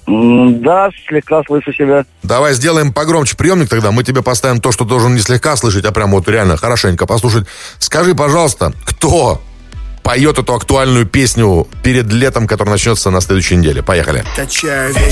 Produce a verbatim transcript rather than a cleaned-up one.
М, Да, слегка слышу себя. Давай сделаем погромче приемник тогда. Мы тебе поставим то, что должен не слегка слышать, а прям вот реально хорошенько послушать. Скажи, пожалуйста, кто поет эту актуальную песню перед летом, которая начнется на следующей неделе? Поехали. Качаю